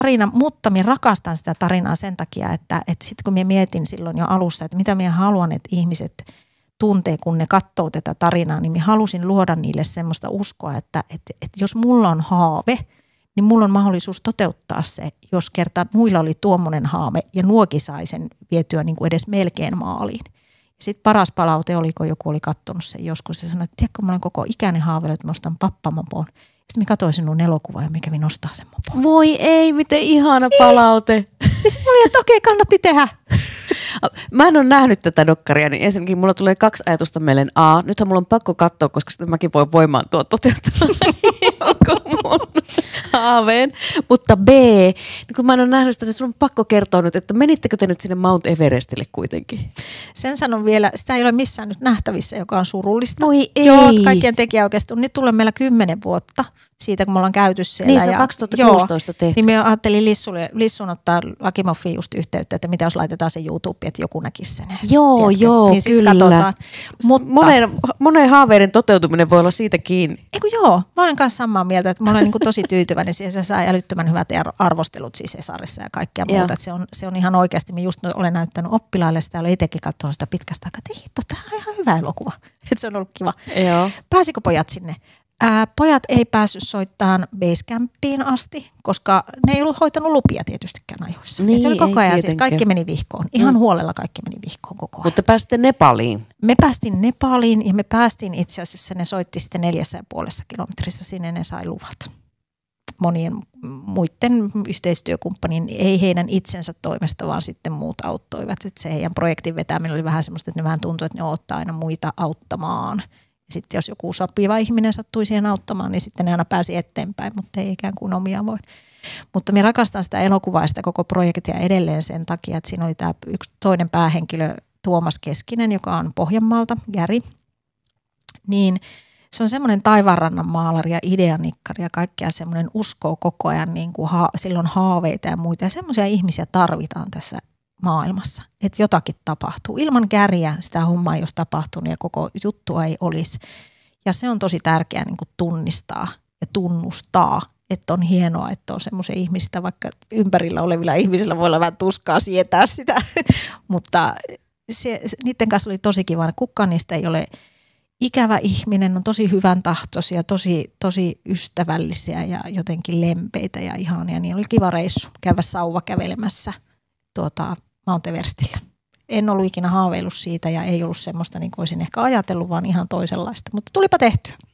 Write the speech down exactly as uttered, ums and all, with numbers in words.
tarina, mutta minä rakastan sitä tarinaa sen takia, että, että sitten kun minä mietin silloin jo alussa, että mitä minä haluan, että ihmiset tuntee, kun ne katsoo tätä tarinaa, niin minä halusin luoda niille semmoista uskoa, että, että, että jos mulla on haave, niin mulla on mahdollisuus toteuttaa se, jos kerta muilla oli tuommoinen haave ja nuokin sai sen vietyä niin kuin edes melkein maaliin. Sitten paras palaute oli, kun joku oli katsonut sen joskus ja sanoi, että tiedätkö, mä olen koko ikäinen haaveillut, että mä ostan pappamopon. Sitten mä katsoin sinun elokuvaa ja mä kävin ostaa sen mopon. Voi ei, miten ihana palaute. Ja sitten mä olin, että okei, kannatti tehdä. Mä en ole nähnyt tätä dokkaria, niin ensinnäkin mulla tulee kaksi ajatusta mieleen. A, nythän mulla on pakko katsoa, koska sitten mäkin voin voimaan tuo toteuttaa jonkun mun haaveen. Mutta B, niin kun mä en ole nähnyt sitä, niin sun on pakko kertoa nyt, että menittekö te nyt sinne Mount Everestille kuitenkin? Sen sanon vielä, sitä ei ole missään nyt nähtävissä, joka on surullista. Voi ei. Joo, kaikkien tekijä oikeastaan. Nyt tulee meillä kymmenen vuotta siitä, kun me ollaan käyty siellä. Niin, se on kaksituhattakuusitoista joo, tehty. Niin me ajattelin Lissulle, Lissun ottaa Akimoffiin just yhteyttä, että mitä jos laitetaan se YouTube, että joku näkisi sen. Joo, tiedätkö? joo, niin kyllä. Katsotaan. Mutta, monen, monen haaveiden toteutuminen voi olla siitä kiinni. Eiku joo, mä olen kanssa samaa mieltä, että mä olen niin kuin tosi tyytyväinen. Se sai älyttömän hyvät arvostelut siis Hesarissa ja kaikkea Joo. muuta. Se on, se on ihan oikeasti, mä just olen näyttänyt oppilaille sitä, olen itsekin katsonut sitä pitkästä aikaa, että hitto, tämä on ihan hyvä elokuva. Että se on ollut kiva. Joo. Pääsikö pojat sinne? Ää, pojat ei päässyt soittamaan Basecampiin asti, koska ne ei ollut hoitanut lupia tietystikään ajoissa. Niin, se oli koko ajan, siis tietenkään. kaikki meni vihkoon. Ihan Mm. huolella kaikki meni vihkoon koko ajan. Mutta pääsitte Nepaliin. Me päästiin Nepaliin ja me päästiin itse asiassa, ne soitti sitten neljässä ja puolessa kilometrissä, sinne ne sai luvat. Monien muiden yhteistyökumppanin, ei heidän itsensä toimesta, vaan sitten muut auttoivat. Että se heidän projektin vetäminen oli vähän semmoista, että ne vähän tuntui, että ne ottaa aina muita auttamaan. Sitten jos joku sopiva ihminen sattui siihen auttamaan, niin sitten ne aina pääsi eteenpäin, mutta ei ikään kuin omia voi. Mutta minä rakastan sitä elokuvaa ja sitä koko projektia edelleen sen takia, että siinä oli tämä yksi toinen päähenkilö Tuomas Keskinen, joka on Pohjanmaalta, Järi. Niin se on semmoinen taivaanrannan maalari ja ideanikkari ja kaikkea semmoinen uskoo koko ajan, niin kuin ha- silloin haaveita ja muita. Ja semmoisia ihmisiä tarvitaan tässä maailmassa, että jotakin tapahtuu. Ilman kärjää sitä hommaa ei olisi tapahtunut ja koko juttua ei olisi. Ja se on tosi tärkeää niin kuin tunnistaa ja tunnustaa, että on hienoa, että on semmoisia ihmistä, vaikka ympärillä olevilla ihmisillä voi olla vähän tuskaa sietää sitä, mutta se, niiden kanssa oli tosi kiva. Kukaan niistä ei ole ikävä ihminen, on tosi hyvän tahtoisia, tosi, tosi ystävällisiä ja jotenkin lempeitä ja ihania. Niin oli kiva reissu käydä sauva kävelemässä tuota Mount Everestillä. En ollut ikinä haaveillut siitä ja ei ollut semmoista niin kuin olisin ehkä ajatellut, vaan ihan toisenlaista, mutta tulipa tehtyä.